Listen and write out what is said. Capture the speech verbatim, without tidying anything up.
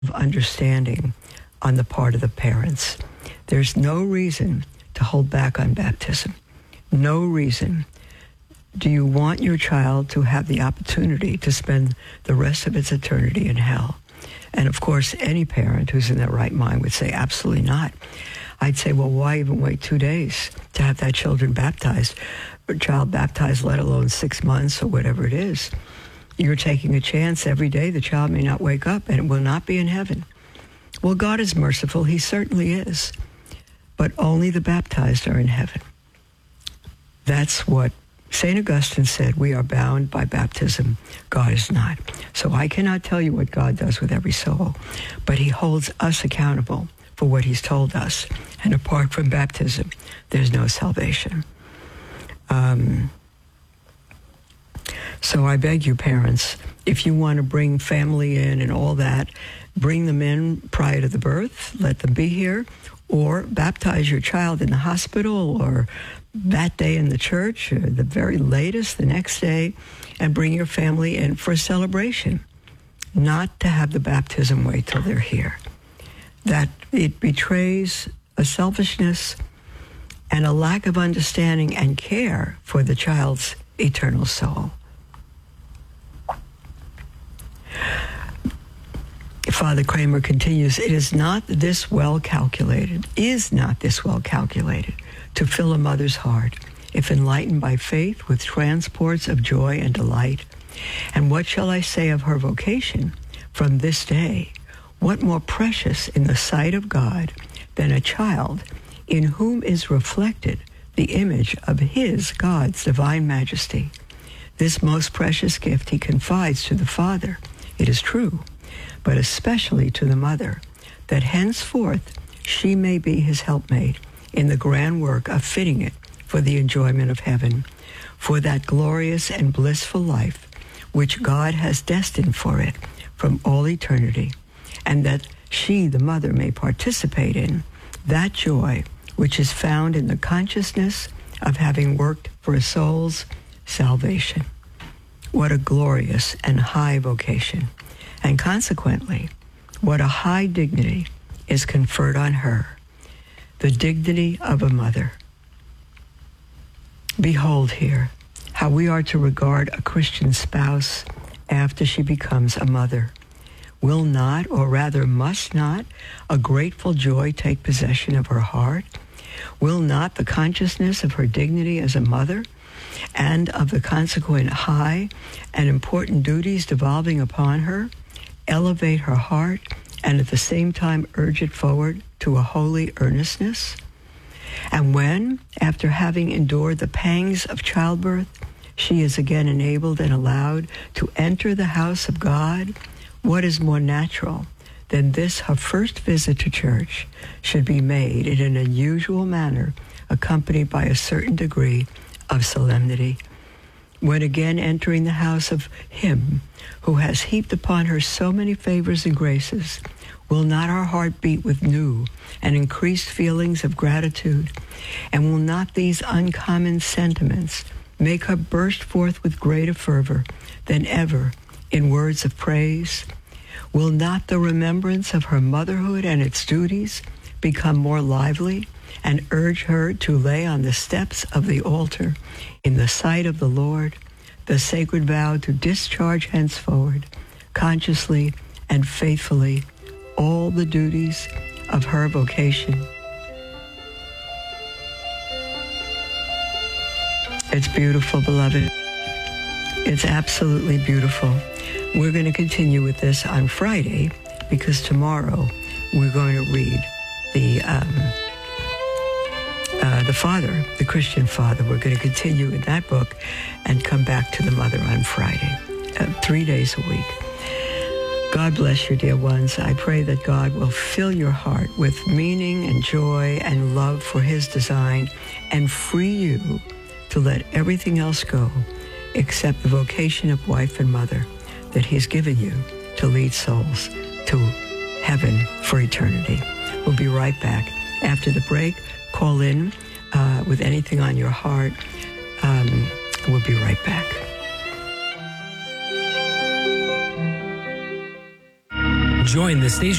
of understanding on the part of the parents. There's no reason to hold back on baptism. No reason. Do you want your child to have the opportunity to spend the rest of its eternity in hell? And of course, any parent who's in their right mind would say, absolutely not. I'd say, well, why even wait two days to have that children baptized, or child baptized, let alone six months or whatever it is? You're taking a chance every day the child may not wake up and will not be in heaven. Well, God is merciful. He certainly is. But only the baptized are in heaven. That's what Saint Augustine said. We are bound by baptism. God is not. So I cannot tell you what God does with every soul, but he holds us accountable for what he's told us. And apart from baptism, there's no salvation. Um, so I beg you, parents, if you want to bring family in and all that, bring them in prior to the birth, let them be here, or baptize your child in the hospital or that day in the church, or the very latest, the next day, and bring your family in for a celebration, not to have the baptism wait till they're here. That it betrays a selfishness and a lack of understanding and care for the child's eternal soul. Father Kramer continues, it is not this well calculated, is not this well calculated to fill a mother's heart, if enlightened by faith with transports of joy and delight. And what shall I say of her vocation from this day? What more precious in the sight of God than a child in whom is reflected the image of his, God's divine majesty? This most precious gift he confides to the Father, it is true, but especially to the mother, that henceforth she may be his helpmate in the grand work of fitting it for the enjoyment of heaven, for that glorious and blissful life which God has destined for it from all eternity, and that she, the mother, may participate in that joy which is found in the consciousness of having worked for a soul's salvation. What a glorious and high vocation, and consequently, what a high dignity is conferred on her, the dignity of a mother. Behold here how we are to regard a Christian spouse after she becomes a mother. Will not, or rather must not, a grateful joy take possession of her heart? Will not the consciousness of her dignity as a mother and of the consequent high and important duties devolving upon her elevate her heart and at the same time urge it forward to a holy earnestness? And when, after having endured the pangs of childbirth, she is again enabled and allowed to enter the house of God, what is more natural than this her first visit to church should be made in an unusual manner, accompanied by a certain degree of solemnity? When again entering the house of him who has heaped upon her so many favors and graces, will not our heart beat with new and increased feelings of gratitude? And will not these uncommon sentiments make her burst forth with greater fervor than ever in words of praise? Will not the remembrance of her motherhood and its duties become more lively and urge her to lay on the steps of the altar in the sight of the Lord the sacred vow to discharge henceforward, consciously and faithfully, all the duties of her vocation? It's beautiful, beloved. It's absolutely beautiful. We're going to continue with this on Friday, because tomorrow we're going to read the um, uh, the Father, the Christian Father. We're going to continue in that book and come back to the Mother on Friday, uh, three days a week. God bless you, dear ones. I pray that God will fill your heart with meaning and joy and love for his design and free you to let everything else go except the vocation of wife and mother that he's given you to lead souls to heaven for eternity. We'll be right back. After the break, call in uh, with anything on your heart. Um, we'll be right back. Join the station